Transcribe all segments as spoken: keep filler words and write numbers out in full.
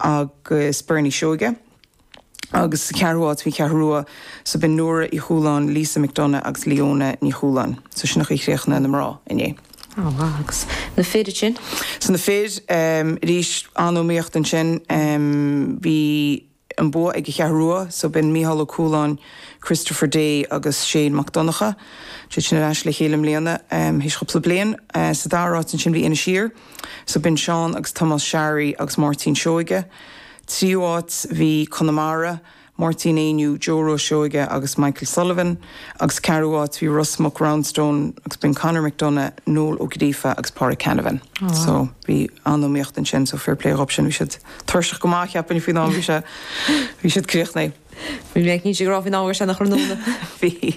agus Bernie Shoga. Agus cearháid bhí cearrua sa bin nuair i Chúlán Lisa McDonough agus Leona ní Chúlán. So sin nach ichréachna na mrá inné. Oh, agus na féidir sin? So na féid um, rís anóíocht an sin um, bhí an bó ag cearrua, so bin Mícheál Ó Cúlán, Christopher Day agus Shane McDonagha, sé sin arás le chélim léana um, hís chopla blian, uh, sa dárát an sin bhí ina siar, so bin Sean agus Thomas Sherry agus Martin Shoige. Tríáit bhí Connemara, Martin Ainu, Joe Shoige agus Michael Sullivan, agus cearúáit bhí Russ McRoundstone agus bin Conor McDonough, Noel O'Gadifa agus Pádraig Canavan. Oh. So bhí anóíocht an sin, so fair play option, bhí siad tuirseach go maith ceapan i fián bhí sé bhí siad críochnaí. Bhí méid ní sé gráf in áhar se nach chunúna. Bhí.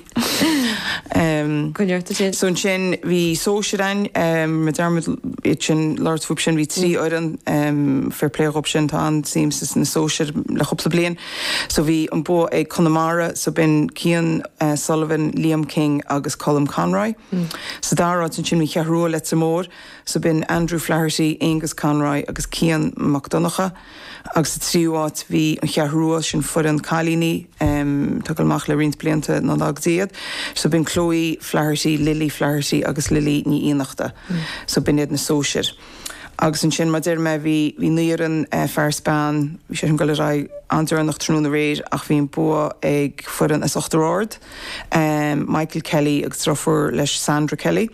Um, so an sin bhí sóisiadáin um, dermid it sin Lord Fup sin bhí trí oiran um, fair play op sin tá an seems is na sóisiad le chopla blian. So bhí an bó ag Connemara, so bin Cian uh, Sullivan, Liam King agus Colm Conroy. Mm. So dárát an sin bhí cearrua le sa mór, so bin Andrew Flaherty, Angus Conroy agus Cian McDonagha. Agus tríúáit bhí an chearrua sin fud an chalíní um, tugalmach le rint blianta ná agdíad. So bin Chloe Flaherty, Lily Flaherty agus Lily ní íonachta. Mm. So bin iad na sóisiir. Agus an sin ma dir me bhí bhí nuaran uh, fearspáin, bhí sé an go le ra antar nach trúna réir ach bhí an bua ag fudan as ochtarrád. Um, Michael Kelly agus trofur leis Sandra Kelly.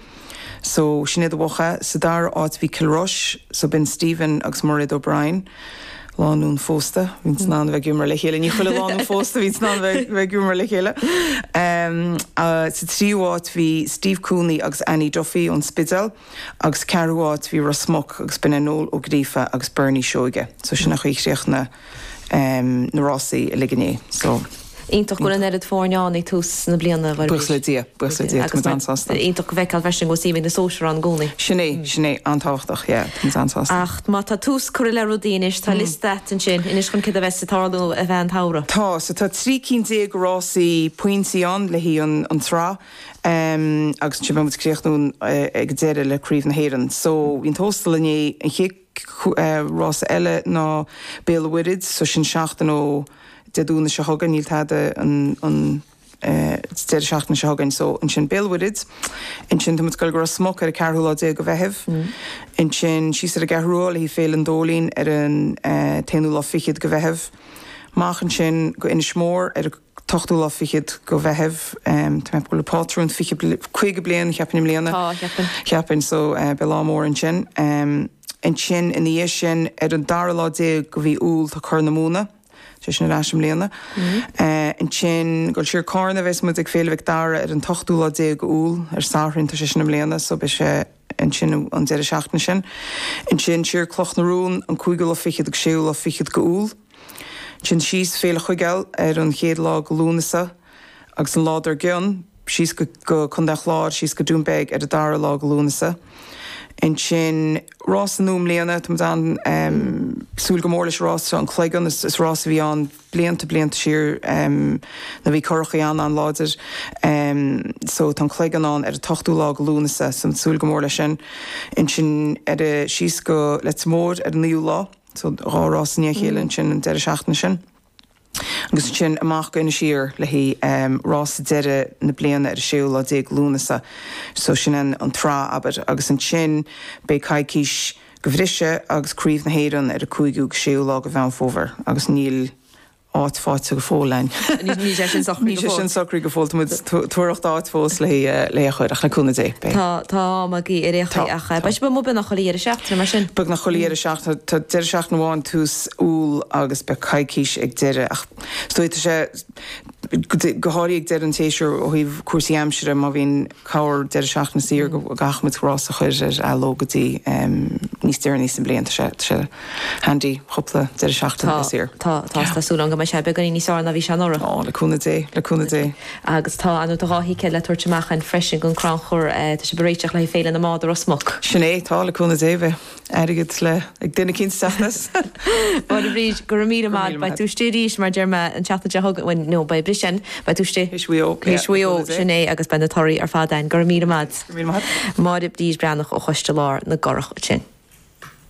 So sin iad a bhacha, sa dar áit bhí Kilrush, so bin Stephen agus Murray O'Brien. Lánún fósta, vín snan bheith gumar le chéile, ní chuile lánún fósta, vín snan bheith gumar le chéile. Um, uh, sa tríúáit bhí Steve Cooney agus Annie Duffy ón Spidzel, agus cearúáit bhí Rasmuch agus bin Noel O'Gadifa agus Bernie Shoige. So sin nach chuíchréach na, um, na Rossi a ligané. So Íntoch go an erid fórneán ag tús na blianana bhar. Buchla dia, buchla dia, agus ansásta. Íntoch go bheicáil bhesin go síbhín na sóisiar an gúnaí. Sinné, sinné, antáhachtach, yeah, agus ansásta. Ach, má tá tús chuir le rodínis, tá listat an sin, inis chun cid a bheith satárú a bheith an tára. Tá, so tá trí cínte ag rásaí pointí an le hí an, an trá, um, agus sin bheith críochtún ag déire le críomh na héireann. So, hín tóstal in é an chéic uh, rása eile ná Béal Wirid, so sin seachtain ó de dúna se hagan níl táda an an deir seachna se hagan, so an sin Béal Wirid, in sin tá go gur smoc ar a cearthúlá dé go bheitheh, in sin sí ar a cearthúil hí féil an dólín ar an téanúlá fichiid go bheitheh, mach an sin go ina smór ar a tochtúlá fichiid go bheitheh, tá me go le pátrún chuige blian, cheapan im léana, cheapan, so belámór an sin. In sin in dhé sin ar an darlá dé go bhí úl tá chur na múna, sé sin ráisiim léana. In sin goil siar cárna bheits mu ag féileh dara ar an tochtúlá dé go úl ar sáhrinn tá sé sin am léana, so be sé in sin an deidir seachna sin. In sin siar cloch na rún an cúigil a fichiid ag séúil a fichiid go úl. Sin síos féle chuigeil ar an chéad lá go lúnasa agus an lád ar gcionn, síos go chundach lád, síos go dúnbeig ar a dara lá go lúnasa. In sin rás an núm léana, tá an um, súil go mór leis rás an chléigan is, is rás bhí an blianta blianta siar um, na bhí chorachaí an an láidir, um, so tá chléigan an ar a tochtú lá go lúnasa san súil go mór leis sin. In sin ar a síos go le mór ar an níú lá, so rá rás ní chéile sin an deire seachna sin. Agus sin amach go ina siar le hí um, rás deire na bliana ar a séú lá déag lúnasa, so sin an, an trá abad, agus an sin be caicís go bhrise agus críomh na héireann ar a cúigú go séú lá go bhean fóver, agus níl áit fáte go fólain. Ní sé sin sacrí go fóil. Ní sé sin sacrí go fóil, tuaireacht áit fós le le chuid ach le cúna dé. Tá tá magí i réachtaí acha. Bais ba mó be nach cholíar seachtra mar sin? Bug nach cholíar seachtra, tá deir seachna bháin tús úl agus be caicís ag deire ach stoita sé goáirí ag deir an téisiir ó híh cuasaí amsire má bhín cáir deir seachna sír go gachmid rás a chuir ar alógatí níos deir níos an blianta sé handí chopla deir seachna sír. Tá tásúla go sé be ganí níosá na bhí se nora. Á leúna dé leúna dé. Agus tá anú aráí ce le tuairteach an freisin gon crán chur tá sé beréiteach le féile na mád ar smog. Sinné tá leúna dé bheith airigid le ag duine cinnteachnas. Bád a bríd go mí mád ba tústíríéis mar dearma an chatata de thugad nó ba brisin ba túiste Hishuió sinné agus ben natóirí ar fádain go mí mád. Mád ib díos breannach ó chuiste lár na gorach sin.